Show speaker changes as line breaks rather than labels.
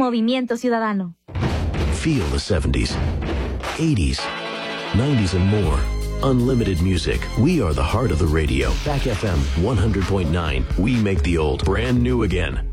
Movimiento Ciudadano.
Feel the 70s, 80s, 90s and more. Unlimited music. We are the heart of the radio. Back FM 100.9. We make the old brand new again.